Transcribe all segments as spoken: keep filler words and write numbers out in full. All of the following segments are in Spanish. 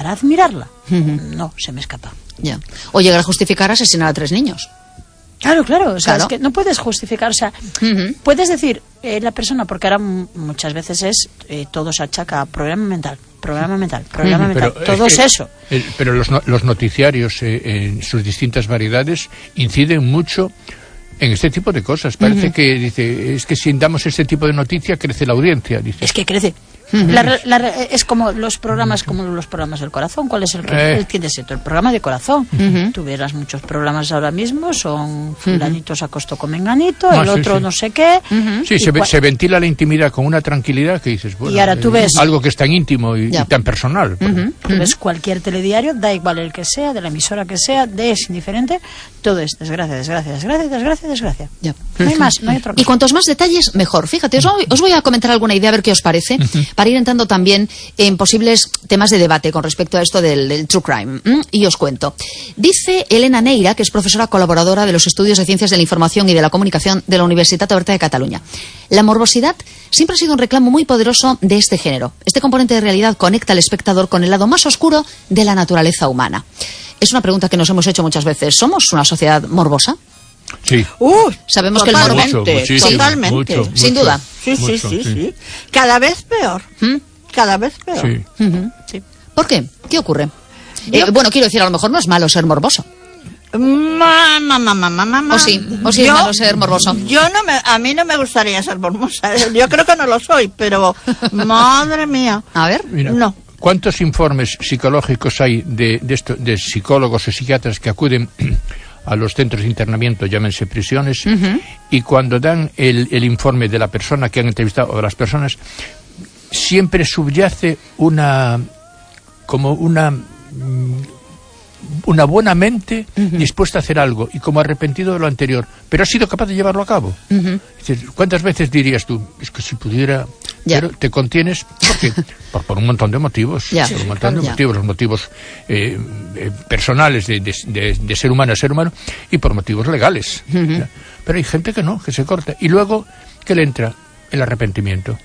para admirarla. Uh-huh. No, se me escapa. Ya. O llegar a justificar asesinar a tres niños. Claro, claro, o sea, Claro. es que no puedes justificar, o sea, Uh-huh. puedes decir eh, la persona, porque ahora m- muchas veces es, eh, todo se achaca a programa mental, programa mental, programa Uh-huh. mental, Pero, todo eh, es eso. el- pero los, no- los noticiarios eh, en sus distintas variedades inciden mucho en este tipo de cosas. Parece Uh-huh. que dice, es que si damos este tipo de noticia crece la audiencia. Dice. Es que crece. Uh-huh. La re- la re- es como los programas, como los programas del corazón. ¿Cuál es el que Eh. el que es esto? El programa de corazón. Uh-huh. Tú verás muchos programas ahora mismo, son fulanitos acostó con menganito, Ah, el sí, otro sí. no sé qué. Uh-huh. Sí, Y se, ve- cua- se ventila la intimidad con una tranquilidad que dices, bueno, Y ahora tú eh, ves- algo que es tan íntimo y, Ya. y tan personal. Uh-huh. Tú ves cualquier telediario, da igual el que sea, de la emisora que sea, de es indiferente, todo es desgracia, desgracia, desgracia, desgracia, desgracia. Ya. No hay más, no hay otra Y cosa. cuantos más detalles, mejor. Fíjate, os voy, os voy a comentar alguna idea, a ver qué os parece, para ir entrando también en posibles temas de debate con respecto a esto del, del true crime. ¿Mm? Y os cuento. Dice Elena Neira, que es profesora colaboradora de los estudios de Ciencias de la Información y de la Comunicación de la Universitat Oberta de Cataluña. La morbosidad siempre ha sido un reclamo muy poderoso de este género. Este componente de realidad conecta al espectador con el lado más oscuro de la naturaleza humana. Es una pregunta que nos hemos hecho muchas veces. ¿Somos una sociedad morbosa? Sí. Uh, Sabemos que el totalmente, Mucho, muchísimo, totalmente. mucho, Sin mucho, duda. Sí, sí, mucho, sí, sí. Cada vez peor. ¿Mm? Cada vez peor. Sí. Ujú. Sí. ¿Por qué? ¿Qué ocurre? Yo- Eh, bueno, quiero decir, a lo mejor no es malo ser morboso. Ma, ma, ma, ma, ma, ma. O sí, o sí es malo ser morboso. Yo no me, a mí no me gustaría ser morbosa. Yo creo que no lo soy, pero madre mía. A ver. Mira, No. ¿cuántos informes psicológicos hay de, de, esto, de psicólogos o psiquiatras que acuden a los centros de internamiento, llámense prisiones, Ujú. y cuando dan el, el informe de la persona que han entrevistado o de las personas, siempre subyace una como una mm, una buena mente dispuesta a hacer algo y como arrepentido de lo anterior, pero ha sido capaz de llevarlo a cabo? Ujú. Dices, ¿cuántas veces dirías tú? Es que si pudiera... Ya. Pero te contienes porque, por, por un montón de motivos. Ya. Por un montón de Ya. motivos. Los motivos eh, eh, personales de, de, de, de ser humano a ser humano y por motivos legales. Ujú. ¿Ya? Pero hay gente que no, que se corta. Y luego, ¿qué le entra? El arrepentimiento.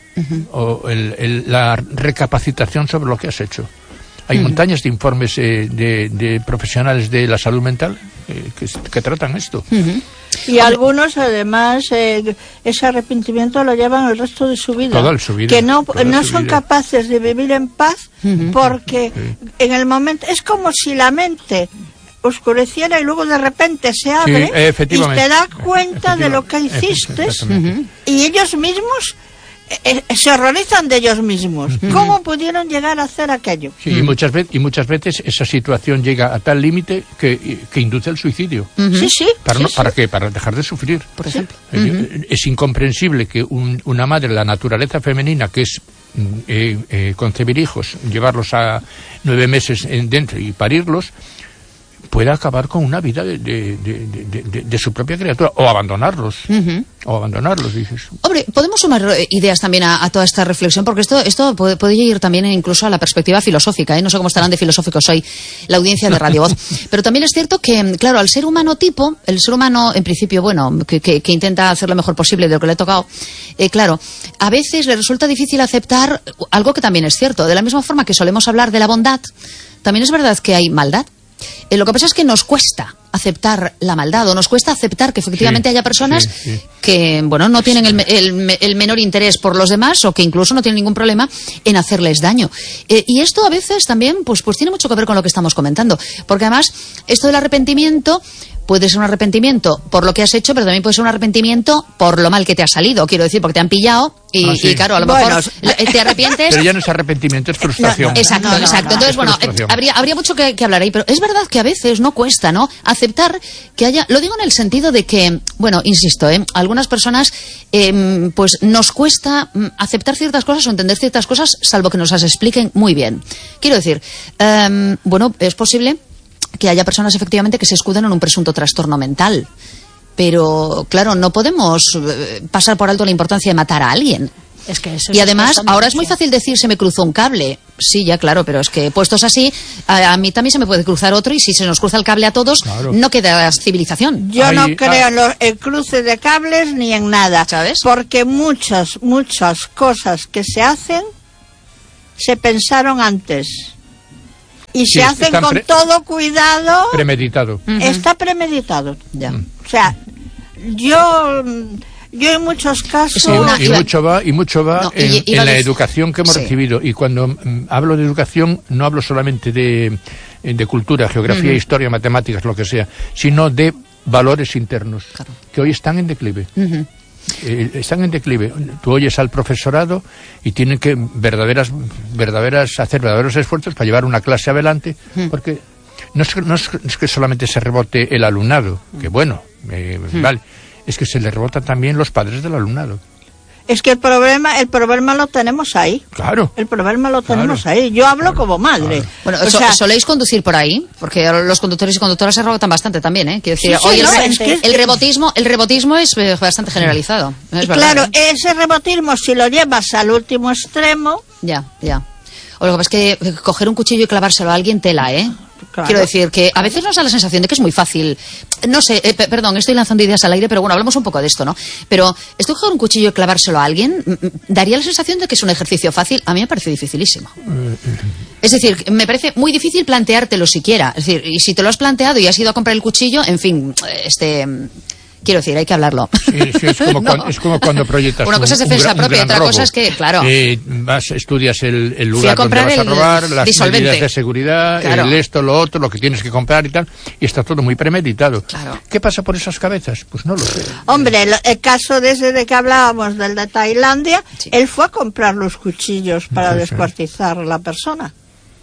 O el, el, la recapacitación sobre lo que has hecho. Hay montañas de informes eh, de, de profesionales de la salud mental eh, que, que tratan esto. Ujú. Y algunos, además, eh, ese arrepentimiento lo llevan el resto de su vida. Toda su vida, Que no, toda no su son vida. capaces de vivir en paz porque en el momento... Es como si la mente oscureciera y luego de repente se abre Sí, efectivamente. y te das cuenta de lo que hiciste Exactamente. y ellos mismos eh, eh, se horrorizan de ellos mismos. ¿Cómo pudieron llegar a hacer aquello? Sí, y, muchas veces, y muchas veces esa situación llega a tal límite que, que induce al suicidio. Sí, sí. ¿Para, sí, no- sí. ¿Para qué? Para dejar de sufrir. Por ejemplo. Eh, Es incomprensible que un- una madre, la naturaleza femenina, que es mm, eh, eh, concebir hijos, llevarlos a nueve meses en- dentro y parirlos, pueda acabar con una vida de, de- de- de- de- de su propia criatura, o abandonarlos, Ujú. o abandonarlos, dices. Hombre, podemos sumar eh, ideas también a, a toda esta reflexión, porque esto, esto puede, puede ir también incluso a la perspectiva filosófica, ¿eh? No sé cómo estarán de filosóficos hoy la audiencia de Radio Voz. Pero también es cierto que, claro, al ser humano tipo, el ser humano, en principio, bueno, que, que- que intenta hacer lo mejor posible de lo que le ha tocado, eh, claro, a veces le resulta difícil aceptar algo que también es cierto. De la misma forma que solemos hablar de la bondad, también es verdad que hay maldad. Eh, lo que pasa es que nos cuesta aceptar la maldad, o nos cuesta aceptar que efectivamente Sí, haya personas sí, sí. que, bueno, no tienen el, me- el me- el menor interés por los demás, o que incluso no tienen ningún problema en hacerles daño. Eh, y esto a veces también pues, pues tiene mucho que ver con lo que estamos comentando, porque además esto del arrepentimiento puede ser un arrepentimiento por lo que has hecho, pero también puede ser un arrepentimiento por lo mal que te ha salido, quiero decir, porque te han pillado y, Ah, sí. y, claro, a lo Bueno, mejor la- te arrepientes. Pero ya no es arrepentimiento, es frustración. Exacto, No, no, exacto. no, Entonces, es bueno, eh, frustración. habría, habría mucho que, que hablar ahí, pero es verdad que a veces no cuesta, ¿no? Aceptar que haya... Lo digo en el sentido de que, bueno, insisto, ¿eh? Algunas personas, eh, pues nos cuesta mm, aceptar ciertas cosas o entender ciertas cosas, salvo que nos las expliquen muy bien. Quiero decir, em, bueno, es posible que haya personas efectivamente que se escuden en un presunto trastorno mental. Pero, claro, no podemos eh, pasar por alto la importancia de matar a alguien. Es que eso Y es además, pasando ahora es muy mucho. fácil decir se me cruzó un cable. Sí, ya claro, pero es que puestos así, a, a mí también se me puede cruzar otro, y si se nos cruza el cable a todos, Claro. no queda civilización. Yo Hay- no creo ah. en los- el cruce de cables ni en nada. ¿Sabes? Porque muchas, muchas cosas que se hacen se pensaron antes. y Sí, se hacen con pre- todo cuidado. Premeditado. Uh-huh. Está premeditado. Ya. Mm. O sea, yo, yo en muchos casos... Sí, una- Y mucho va, y mucho va No, en, y- iba en la a dec- educación que hemos Sí. recibido. Y cuando mm, hablo de educación, no hablo solamente de, de cultura, geografía, Ujú. historia, matemáticas, lo que sea, sino de valores internos, Claro. que hoy están en declive. Ujú. Eh, están en declive. Tú oyes al profesorado y tienen que verdaderas, verdaderas hacer verdaderos esfuerzos para llevar una clase adelante, porque no es, no es- es que solamente se rebote el alumnado, que bueno, eh, vale, es que se le rebotan también los padres del alumnado. Es que el problema, el problema lo tenemos ahí. Claro. El problema lo Claro. tenemos ahí. Yo hablo como madre. Bueno, O so- sea, ¿soléis conducir por ahí? Porque los conductores y conductoras se rebotan bastante también, ¿eh? Quiero decir, Sí, sí, hoy el, no, re- es que- el rebotismo, el rebotismo es eh, bastante generalizado. Es y verdad, claro, ¿eh? ese rebotismo, si lo llevas al último extremo, Ya, ya. O lo que pasa es que eh, coger un cuchillo y clavárselo a alguien tela, ¿eh? Claro. Quiero decir que a veces nos da la sensación de que es muy fácil. No sé, eh, pe- perdón, estoy lanzando ideas al aire, pero bueno, hablamos un poco de esto, ¿no? Pero esto de coger un cuchillo y clavárselo a alguien mm, mm, daría la sensación de que es un ejercicio fácil. A mí me parece dificilísimo. Es decir, me parece muy difícil planteártelo siquiera. Es decir, y si te lo has planteado y has ido a comprar el cuchillo, en fin, este... Quiero decir, hay que hablarlo. Sí, sí, es, como No. cuando, es como cuando proyectas Una cosa un, es defensa un gran- un propia, gran otra robo. cosa es que, claro. Eh, vas, estudias el, el Fui a lugar donde comprar vas a el robar, las disolvente. medidas de seguridad, Claro. el esto, lo otro, lo que tienes que comprar y tal, y está todo muy premeditado. Claro. ¿Qué pasa por esas cabezas? Pues no lo sé. hombre, el, el caso desde de que hablábamos del de Tailandia, Sí. él fue a comprar los cuchillos para Sí, sí. descuartizar a la persona.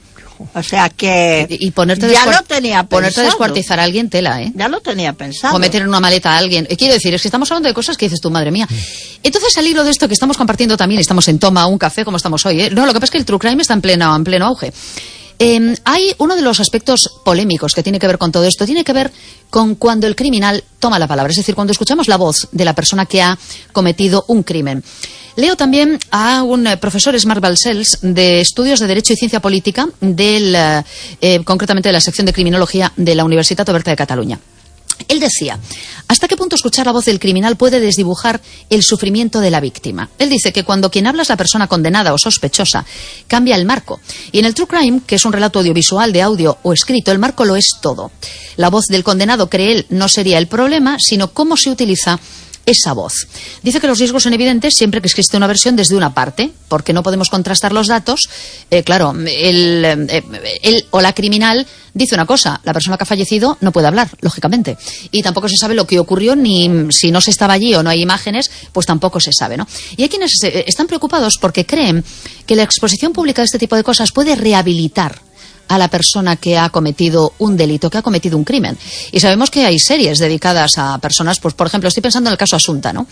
O sea que Y, y ponerte, a ya descuar- lo tenía ponerte a pensado. descuartizar a alguien tela, ¿eh? Ya lo tenía pensado. O meter en una maleta a alguien. Eh, Quiero decir, es que estamos hablando de cosas que dices tú, madre mía. Entonces, al hilo de esto que estamos compartiendo también, estamos en Toma un café como estamos hoy, ¿eh? No, lo que pasa es que el true crime está en pleno, en pleno auge. Eh, hay uno de los aspectos polémicos que tiene que ver con todo esto, tiene que ver con cuando el criminal toma la palabra, es decir, cuando escuchamos la voz de la persona que ha cometido un crimen. Leo también a un eh, profesor, Smart Balcells, de Estudios de Derecho y Ciencia Política, del, eh, eh, concretamente de la sección de Criminología de la Universitat Oberta de Cataluña. Él decía, ¿hasta qué punto escuchar la voz del criminal puede desdibujar el sufrimiento de la víctima? Él dice que cuando quien habla es la persona condenada o sospechosa, cambia el marco. Y en el True Crime, que es un relato audiovisual de audio o escrito, el marco lo es todo. La voz del condenado, cree él, no sería el problema, sino cómo se utiliza esa voz. Dice que los riesgos son evidentes siempre que existe una versión desde una parte, porque no podemos contrastar los datos. Eh, claro, el, eh, él o la criminal dice una cosa, la persona que ha fallecido no puede hablar, lógicamente, y tampoco se sabe lo que ocurrió, ni si no se estaba allí o no hay imágenes, pues tampoco se sabe, ¿no? Y hay quienes eh, están preocupados porque creen que la exposición pública de este tipo de cosas puede rehabilitar a la persona que ha cometido un delito, que ha cometido un crimen. Y sabemos que hay series dedicadas a personas, pues por ejemplo, estoy pensando en el caso Asunta, ¿no?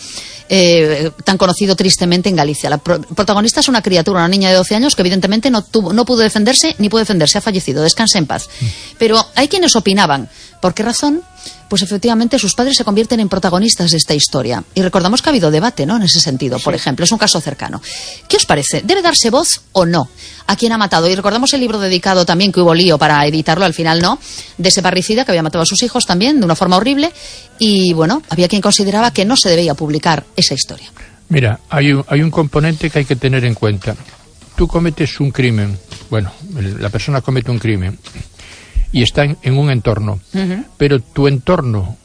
Eh, tan conocido tristemente en Galicia. La pro protagonista es una criatura, una niña de doce años que evidentemente no, tuvo, no pudo defenderse ni pudo defenderse, ha fallecido, descanse en paz. Pero hay quienes opinaban, ¿por qué razón? Pues efectivamente sus padres se convierten en protagonistas de esta historia. Y recordamos que ha habido debate, ¿no? En ese sentido, por ejemplo, es un caso cercano. ¿Qué os parece? ¿Debe darse voz o no a quien ha matado? Y recordamos el libro dedicado también, que hubo lío para editarlo, al final no, de ese parricida que había matado a sus hijos también, de una forma horrible. Y bueno, había quien consideraba que no se debía publicar esa historia. Mira, hay un, hay un componente que hay que tener en cuenta. Tú cometes un crimen, bueno, el- la persona comete un crimen y está en, en un entorno, Uh-huh. pero tu entorno,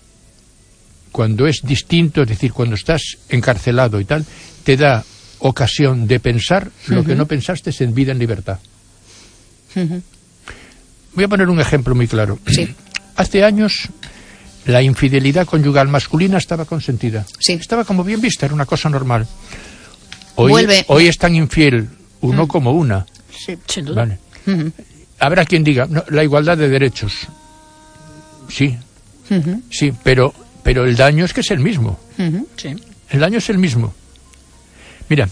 cuando es distinto, es decir, cuando estás encarcelado y tal, te da ocasión de pensar lo que no pensaste en vida en libertad. Uh-huh. Voy a poner un ejemplo muy claro. Sí. Hace años la infidelidad conyugal masculina estaba consentida. Sí. Estaba como bien vista, era una cosa normal. Hoy, Vuelve. hoy es tan infiel uno como una. Sí. Sin duda. Vale. Uh-huh. Habrá quien diga, no, la igualdad de derechos. Sí, Uh-huh. sí, pero, pero el daño es que es el mismo. Uh-huh. Sí. El daño es el mismo. Mira,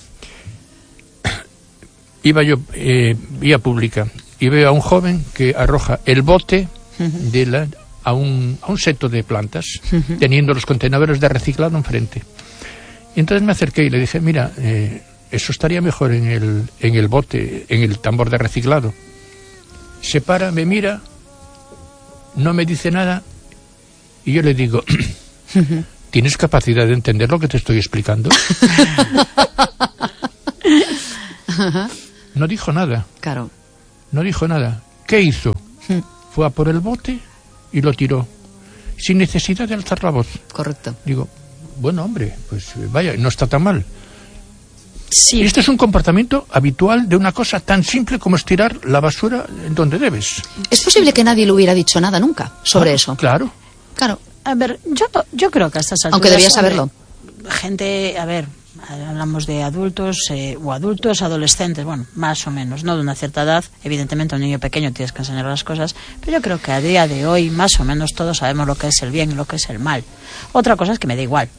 iba yo, eh, vía pública, y veo a un joven que arroja el bote de la, a, un, a un seto de plantas, teniendo los contenedores de reciclado enfrente. Y entonces me acerqué y le dije, mira, eh, eso estaría mejor en el, en el bote, en el tambor de reciclado. Se para, me mira, no me dice nada, y yo le digo, ¿tienes capacidad de entender lo que te estoy explicando? No dijo nada, Claro. no dijo nada. ¿Qué hizo? Hmm. Fue a por el bote y lo tiró, sin necesidad de alzar la voz. Correcto. Digo, bueno, hombre, pues vaya, no está tan mal. Sí. Y esto es un comportamiento habitual de una cosa tan simple como estirar la basura en donde debes. Es posible que nadie le hubiera dicho nada nunca sobre Ah, eso. Claro. Claro. A ver, yo, yo creo que a estas alturas... Aunque debía hombre, saberlo. Gente, a ver, hablamos de adultos eh, o adultos, adolescentes, bueno, más o menos, no de una cierta edad. Evidentemente a un niño pequeño tienes que enseñar las cosas, pero yo creo que a día de hoy más o menos todos sabemos lo que es el bien y lo que es el mal. Otra cosa es que me da igual.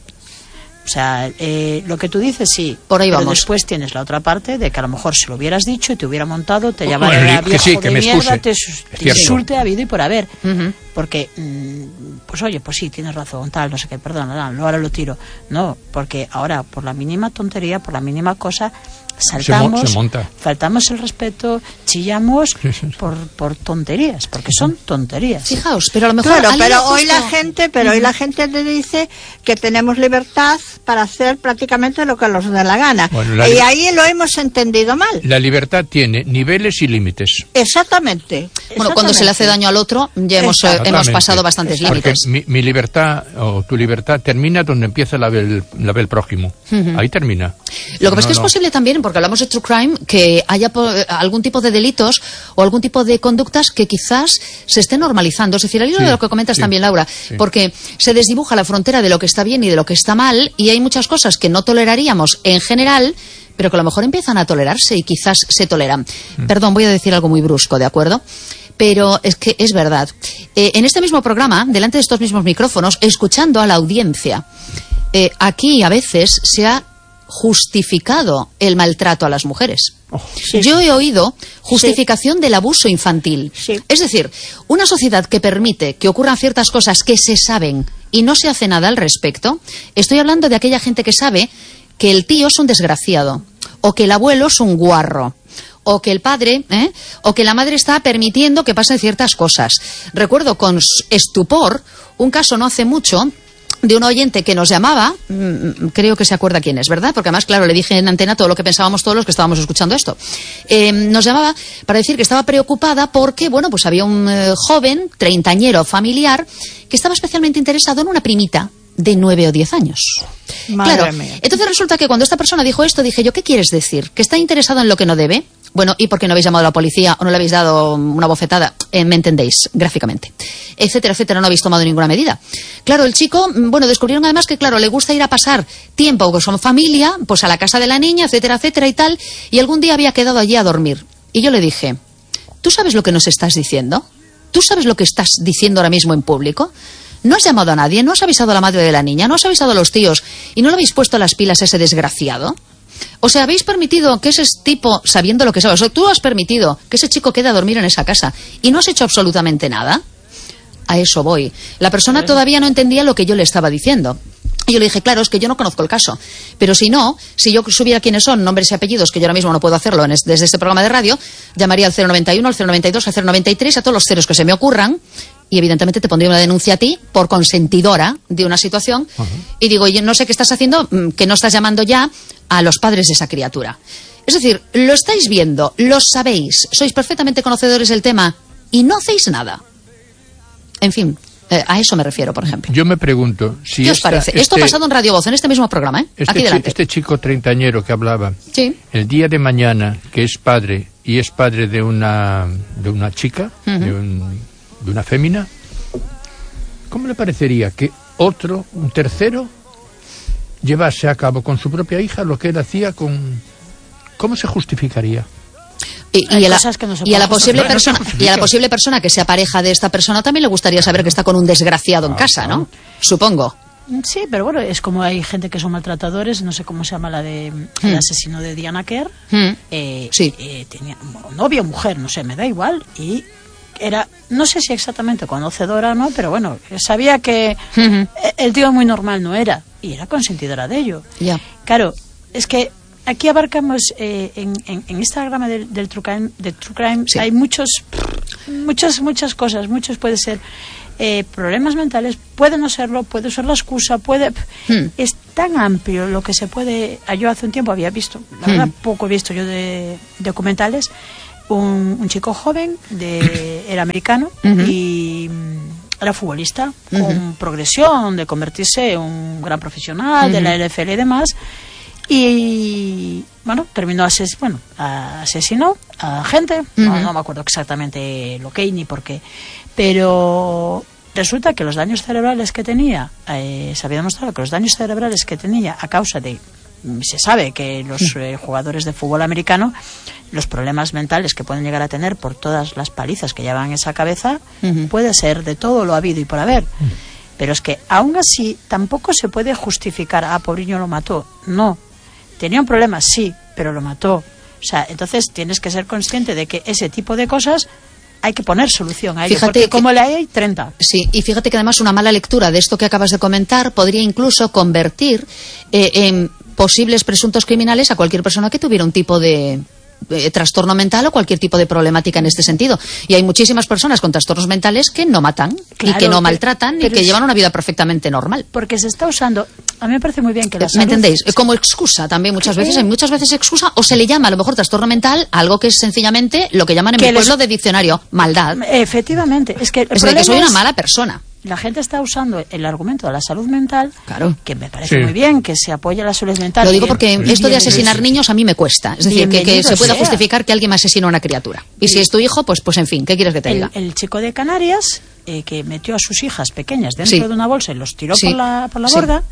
O sea, eh, lo que tú dices, sí. Por ahí pero vamos. después tienes la otra parte de que a lo mejor si lo hubieras dicho y te hubiera montado, te Oh, llamaría bueno, que viejo sí, que de me mierda, excuse. te, Es te cierto. insulte a habido y por haber. Ujú. Porque, mmm, pues oye, pues sí, tienes razón, tal, no sé qué, perdón, no, no, ahora lo tiro. No, porque ahora por la mínima tontería, por la mínima cosa, saltamos, Se mo- se monta. faltamos el respeto, chillamos Sí, sí, sí. por, por tonterías, porque son tonterías. Fijaos, pero a lo mejor... Claro, alguien pero justo- hoy la gente, pero hoy la gente te dice que tenemos libertad para hacer prácticamente lo que nos dé la gana. Bueno, la y li- ahí lo hemos entendido mal. La libertad tiene niveles y límites. Exactamente. Bueno, cuando se le hace daño al otro, ya hemos, eh, Exactamente. hemos pasado bastantes Porque límites. mi, mi libertad o tu libertad termina donde empieza la del, la del prójimo. Ahí termina. Lo que pasa es que No, es no. posible también, porque hablamos de true crime, que haya po- algún tipo de delitos o algún tipo de conductas que quizás se esté normalizando. Es decir, al hilo Sí, de lo que comentas sí, también, Laura, sí. porque se desdibuja la frontera de lo que está bien y de lo que está mal, y hay muchas cosas que no toleraríamos en general, pero que a lo mejor empiezan a tolerarse y quizás se toleran. Mm. Perdón, voy a decir algo muy brusco, ¿de acuerdo? Pero es que es verdad. Eh, en este mismo programa, delante de estos mismos micrófonos, escuchando a la audiencia, eh, aquí a veces se ha justificado el maltrato a las mujeres. Sí. Yo he oído justificación del abuso infantil. Sí. Es decir, una sociedad que permite que ocurran ciertas cosas que se saben y no se hace nada al respecto. Estoy hablando de aquella gente que sabe que el tío es un desgraciado, o que el abuelo es un guarro, o que el padre, ¿eh? o que la madre está permitiendo que pasen ciertas cosas. Recuerdo con s- estupor un caso no hace mucho de un oyente que nos llamaba, mm, creo que se acuerda quién es, ¿verdad? Porque además, claro, le dije en antena todo lo que pensábamos todos los que estábamos escuchando esto. Eh, nos llamaba para decir que estaba preocupada porque, bueno, pues había un eh, joven, treintañero familiar, que estaba especialmente interesado en una primita de nueve o diez años. Madre Claro, mía. entonces resulta que cuando esta persona dijo esto, dije yo, ¿qué quieres decir? ¿Que está interesado en lo que no debe? Bueno, ¿y por qué no habéis llamado a la policía o no le habéis dado una bofetada? Eh, me entendéis, gráficamente. Etcétera, etcétera, no habéis tomado ninguna medida. Claro, el chico, mm, bueno, descubrieron además que, claro, le gusta ir a pasar tiempo con su familia, pues a la casa de la niña, etcétera, etcétera y tal, y algún día había quedado allí a dormir. Y yo le dije, ¿tú sabes lo que nos estás diciendo? ¿Tú sabes lo que estás diciendo ahora mismo en público? No has llamado a nadie, no has avisado a la madre de la niña, no has avisado a los tíos y no le habéis puesto las pilas a ese desgraciado. O sea, habéis permitido que ese tipo, sabiendo lo que sabe, o sea, tú has permitido que ese chico quede a dormir en esa casa y no has hecho absolutamente nada. A eso voy. La persona todavía no entendía lo que yo le estaba diciendo. Y yo le dije, claro, es que yo no conozco el caso. Pero si no, si yo supiera quiénes son, nombres y apellidos, que yo ahora mismo no puedo hacerlo en es- desde este programa de radio, llamaría al cero noventa y uno, al cero noventa y dos, al cero noventa y tres, a todos los ceros que se me ocurran, y evidentemente te pondría una denuncia a ti por consentidora de una situación. Y digo, yo no sé qué estás haciendo, mm, que no estás llamando ya a los padres de esa criatura. Es decir, lo estáis viendo, lo sabéis, sois perfectamente conocedores del tema y no hacéis nada. En fin, eh, a eso me refiero, por ejemplo. Yo me pregunto si ¿Qué os esta- parece? Esto ha este- pasado en Radio Voz, en este mismo programa, ¿eh? Este, Aquí chi- delante. este chico treintañero que hablaba, Sí. el día de mañana, que es padre y es padre de una de una chica, Ujú. de, un- de una fémina, ¿cómo le parecería que otro, un tercero, llevase a cabo con su propia hija lo que él hacía con... ¿Cómo se justificaría? Y, Hay y a la, cosas que no se y a la pueden posible justificar. persona No se y a la justifican. posible persona que sea pareja de esta persona también le gustaría saber que está con un desgraciado en Ah, casa, ¿no? ah. Supongo. Sí, pero bueno, es como hay gente que son maltratadores, no sé cómo se llama la de el asesino de Diana Kerr. Hmm. Eh, Sí. eh, tenía bueno, novia o mujer, no sé, me da igual. Y era, no sé si exactamente conocedora o no, pero bueno, sabía que Ujú. el tío muy normal no era, y era consentidora de ello. Ya. Claro, es que aquí abarcamos eh, en, en, en esta gama del, del true crime, del true crime Sí. hay muchos, muchas, muchas cosas, muchos puede ser eh, problemas mentales, puede no serlo, puede ser la excusa, puede, Hmm. es tan amplio lo que se puede. Yo hace un tiempo había visto, la verdad Hmm. poco he visto yo de documentales, un, un chico joven, de, era americano, uh-huh. y era futbolista, uh-huh. con progresión de convertirse en un gran profesional uh-huh. de la N F L y demás, y bueno, terminó ases bueno, asesinó a gente, uh-huh. no, no me acuerdo exactamente lo que ni por qué, pero resulta que los daños cerebrales que tenía, eh, se había demostrado que los daños cerebrales que tenía a causa de, se sabe que los eh, jugadores de fútbol americano, los problemas mentales que pueden llegar a tener por todas las palizas que llevan en esa cabeza, uh-huh. puede ser de todo lo habido y por haber. Uh-huh. Pero es que aún así tampoco se puede justificar, ah, pobreño lo mató. No, tenía un problema, sí, pero lo mató. O sea, entonces tienes que ser consciente de que ese tipo de cosas hay que poner solución a ello, fíjate porque que, como le hay treinta. Sí, y fíjate que además una mala lectura de esto que acabas de comentar podría incluso convertir eh, en posibles presuntos criminales a cualquier persona que tuviera un tipo de eh, trastorno mental o cualquier tipo de problemática en este sentido. Y hay muchísimas personas con trastornos mentales que no matan, claro, y que no maltratan, y que llevan una vida perfectamente normal. Porque se está usando, a mí me parece muy bien que la salud... ¿Me entendéis? Como excusa también muchas veces, hay muchas veces excusa, o se le llama a lo mejor trastorno mental a algo que es sencillamente lo que llaman en mi pueblo les... de diccionario, maldad. Efectivamente. Es que, el es de que soy una mala persona. La gente está usando el argumento de la salud mental, claro, que me parece sí. muy bien que se apoye la salud mental. Lo digo porque bien, esto de asesinar bien, niños a mí me cuesta. Es decir, que, que se pueda sea. justificar que alguien me asesina a una criatura. Y, y si es tu hijo, pues pues en fin, ¿qué quieres que te el, diga? El chico de Canarias, eh, que metió a sus hijas pequeñas dentro sí. de una bolsa y los tiró sí. por la, por la sí. borda,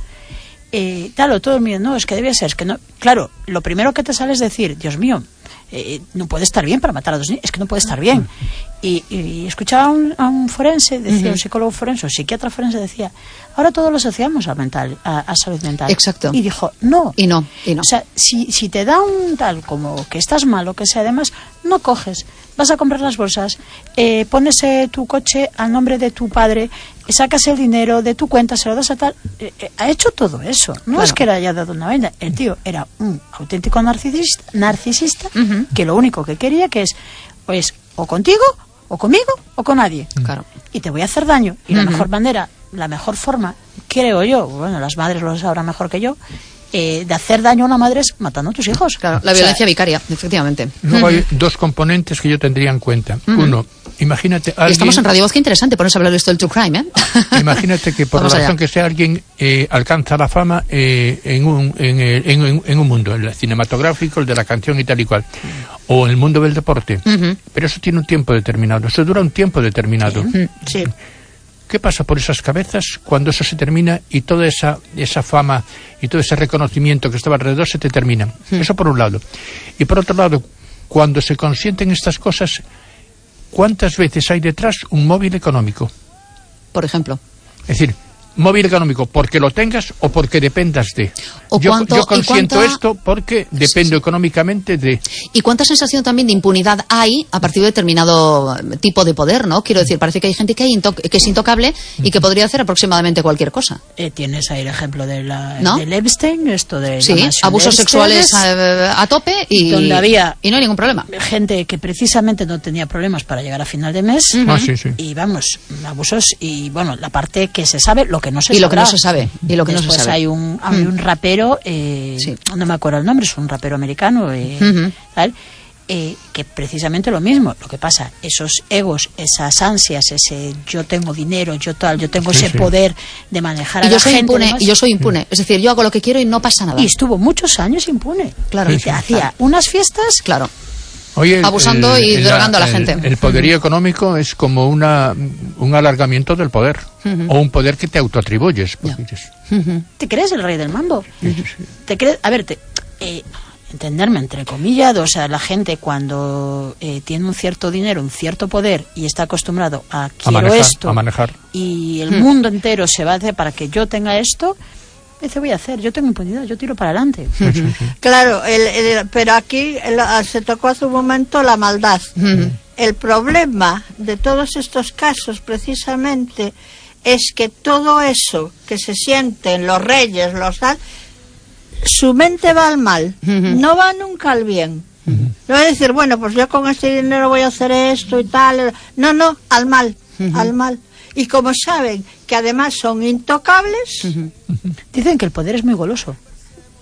eh, claro, todo el mundo, no, es que debía ser, es que no. Claro, lo primero que te sale es decir, Dios mío, Eh, no puede estar bien para matar a dos niños, es que no puede estar bien. Y, y escuchaba a un, a un forense, decía, uh-huh. un psicólogo forense, un psiquiatra forense, decía, ahora todos lo asociamos a mental, a, a salud mental. Exacto. Y dijo, no. Y no, y no. O sea, si, si te da un tal como que estás mal o que sea, además, no coges, vas a comprar las bolsas, eh, pones eh, tu coche al nombre de tu padre, sacas el dinero de tu cuenta, se lo das a tal. Eh, eh, ha hecho todo eso. No claro. es que le haya dado una vaina. El tío era un auténtico narcisista, narcisista uh-huh. que lo único que quería que es, pues, o contigo, o conmigo, o con nadie. Claro. Y te voy a hacer daño. Y uh-huh. la mejor manera, la mejor forma, creo yo, bueno, las madres lo sabrán mejor que yo, Eh, de hacer daño a una madre es matando a tus hijos. Claro, la violencia o sea, vicaria, efectivamente. Luego hay dos componentes que yo tendría en cuenta. Uh-huh. Uno, imagínate alguien... Y estamos en Radio Voz, qué interesante ponerse a hablar de esto del true crime, ¿eh? Imagínate que por la razón allá. que sea alguien eh, alcanza la fama eh, en, un, en, en, en, en un mundo, el cinematográfico, el de la canción y tal y cual, o en el mundo del deporte. Uh-huh. Pero eso tiene un tiempo determinado, eso dura un tiempo determinado. Uh-huh. Sí. ¿Qué pasa por esas cabezas cuando eso se termina y toda esa esa fama y todo ese reconocimiento que estaba alrededor se te termina? Mm. Eso por un lado. Y por otro lado, cuando se consienten estas cosas, ¿cuántas veces hay detrás un móvil económico? Por ejemplo. Es decir, móvil económico porque lo tengas o porque dependas de. O yo, cuánto, yo consiento cuánta... esto porque dependo sí, sí. económicamente de. ¿Y cuánta sensación también de impunidad hay a partir de determinado tipo de poder, no? Quiero decir, parece que hay gente que, hay into- que es intocable y que podría hacer aproximadamente cualquier cosa. Eh, tienes ahí el ejemplo de la, ¿no? del Epstein, esto de sí, la abusos de sexuales a, a tope y donde había y no hay ningún problema. Gente que precisamente no tenía problemas para llegar a final de mes uh-huh. ah, sí, sí. y vamos, abusos y bueno, la parte que se sabe, lo que no se y sabe. Lo que no se sabe, y lo que Después no se sabe. hay un, hay un rapero, eh, sí. no me acuerdo el nombre, es un rapero americano, eh, uh-huh. tal, eh, que precisamente lo mismo. Lo que pasa, esos egos, esas ansias, ese yo tengo dinero, yo tal, yo tengo sí, ese sí. poder de manejar y a yo la soy gente. Impune, Además, y yo soy impune, es decir, yo hago lo que quiero y no pasa nada. Y estuvo muchos años impune. Claro. Y Sí, te sí, hacía claro. unas fiestas. Claro. Oye, el, abusando el, y el, drogando a la el, gente. El poderío económico es como una un alargamiento del poder, uh-huh. o un poder que te autoatribuyes. Dices, uh-huh. ¿Te crees el rey del mambo? Sí, sí, sí. ¿Te crees? A ver, te, eh, entenderme entre comillas, o sea, la gente cuando eh, tiene un cierto dinero, un cierto poder y está acostumbrado a quiero a manejar, esto a manejar. y el uh-huh. mundo entero se va a hacer para que yo tenga esto. Dice, voy a hacer, yo tengo impunidad, yo tiro para adelante. Claro, el, el, pero aquí el, se tocó hace un momento la maldad. Uh-huh. El problema de todos estos casos precisamente es que todo eso que se sienten los reyes, los tal, su mente va al mal, uh-huh. no va nunca al bien. Uh-huh. No es decir, bueno, pues yo con este dinero voy a hacer esto y tal. No, no, al mal, uh-huh. al mal. Y como saben que además son intocables... Uh-huh. Dicen que el poder es muy goloso.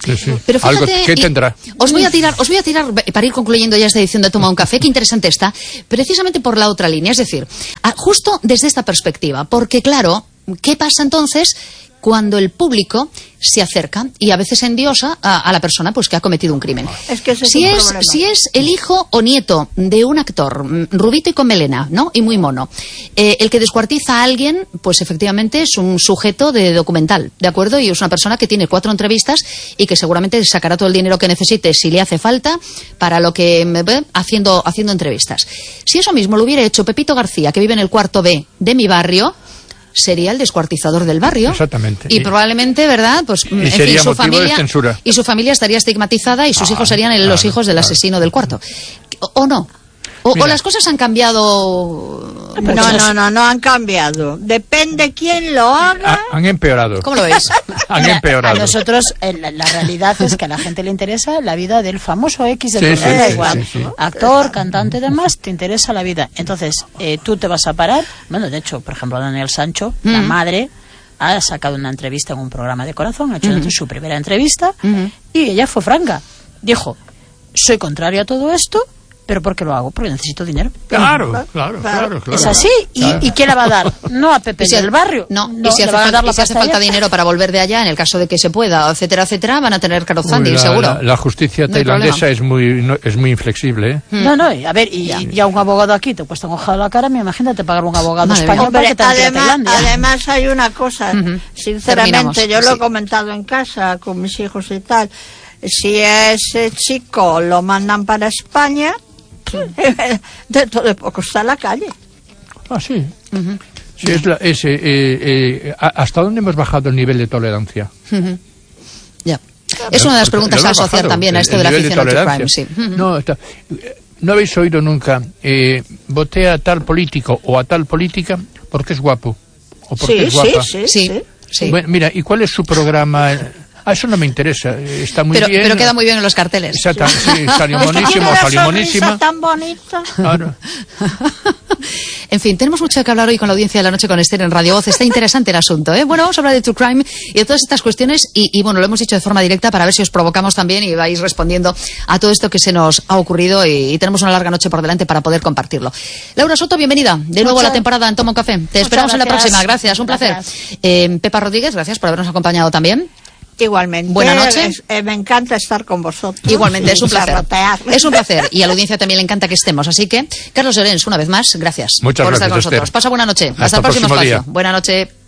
Sí, sí. Pero fíjate, algo que tendrá. Os voy a tirar, os voy a tirar, para ir concluyendo ya esta edición de Toma un Café, qué interesante está, precisamente por la otra línea, es decir, justo desde esta perspectiva, porque claro, ¿qué pasa entonces cuando el público se acerca y a veces endiosa a, a la persona pues que ha cometido un crimen? Es que ese es si un es problema. si es el hijo o nieto de un actor mm, rubito y con melena, ¿no? Y muy mono, eh, el que descuartiza a alguien, pues efectivamente es un sujeto de documental, ¿de acuerdo? Y es una persona que tiene cuatro entrevistas y que seguramente sacará todo el dinero que necesite si le hace falta para lo que me ve haciendo haciendo entrevistas. Si eso mismo lo hubiera hecho Pepito García, que vive en el cuarto B de mi barrio, sería el descuartizador del barrio. Exactamente. Y, y probablemente, ¿verdad? Pues y en sería fin, su motivo familia de censura. y su familia estaría estigmatizada y sus ah, hijos serían el, claro, los hijos del claro, asesino del cuarto. O, o no. O, o las cosas han cambiado. No, no, no, no han cambiado. Depende quién lo haga. Ha, han empeorado. ¿Cómo lo veis? Han Mira, empeorado. a nosotros eh, la, la realidad es que a la gente le interesa la vida del famoso X del Sí, programa, sí, sí, igual. sí, sí. Actor, cantante y demás, te interesa la vida. Entonces, eh, tú te vas a parar. Bueno, de hecho, por ejemplo, Daniel Sancho, mm. la madre, ha sacado una entrevista en un programa de Corazón, ha hecho mm. su primera entrevista mm. y ella fue franca. Dijo, soy contrario a todo esto, pero ¿por qué lo hago? Porque necesito dinero. Claro, claro, claro, claro. Es así. ¿Y, claro. ¿y quién la va a dar? No a Pepe si del barrio. No, no y si hace, van a dar falta, la y si hace pasta falta allá. dinero para volver de allá, en el caso de que se pueda, etcétera, etcétera, van a tener crowdfunding, Uy, la, seguro. La, la justicia No hay tailandesa es muy no, es muy inflexible, ¿eh? Mm. No, no, a ver, y ya. ya un abogado aquí te cuesta un ojo a la cara, me imagínate pagar un abogado Madre español Hombre, para que te vaya a además, Tailandia. además hay una cosa, Uh-huh. sinceramente, Terminamos, yo lo sí. he comentado en casa con mis hijos y tal. Si ese chico lo mandan para España, dentro de poco está en la calle. Ah, sí. Uh-huh. Sí, es la, es, eh, eh, ¿hasta dónde hemos bajado el nivel de tolerancia? Uh-huh. Ya. Es una de las preguntas a asociar bajado, también a esto el, el de la ficción de crime, sí. Uh-huh. No, está, no habéis oído nunca, eh, voté a tal político o a tal política porque es guapo o porque sí, es guapa. Sí, sí, sí. sí. sí. Bueno, mira, ¿y cuál es su programa? Ah, eso no me interesa, está muy pero, bien. Pero queda muy bien en los carteles. Exacto, sí, salió monísimo, salió monísima. Tan bonita. Claro. En fin, tenemos mucho que hablar hoy con la audiencia de la noche con Esther en Radio Voz. Está interesante el asunto, ¿eh? Bueno, vamos a hablar de True Crime y de todas estas cuestiones y, y bueno, lo hemos dicho de forma directa para ver si os provocamos también y vais respondiendo a todo esto que se nos ha ocurrido y, y tenemos una larga noche por delante para poder compartirlo. Laura Soto, bienvenida de nuevo Muchas. a la temporada en Toma un Café. Te esperamos en la próxima. Gracias, un placer. Eh, Pepa Rodríguez, gracias por habernos acompañado también. Igualmente. Buenas noches. Eh, me encanta estar con vosotros. Igualmente, es un placer. Charrotear. Es un placer. Y a la audiencia también le encanta que estemos. Así que, Carlos Llorens, una vez más, gracias Muchas por gracias, estar con nosotros. Esther. Pasa buena noche. Hasta, Hasta el próximo, próximo espacio. Día. Buena noche.